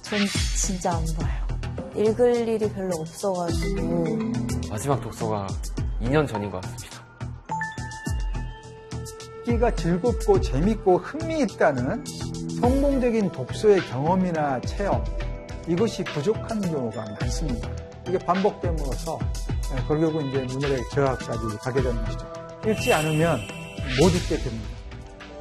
전 진짜 안 봐요. 읽을 일이 별로 없어가지고. 마지막 독서가 2년 전인 것 같습니다. 읽기가 즐겁고 재밌고 흥미있다는 성공적인 독서의 경험이나 체험, 이것이 부족한 경우가 많습니다. 이게 반복됨으로써 결국은 이제 문학의 저하까지 가게 되는 것이죠. 읽지 않으면 못 읽게 됩니다.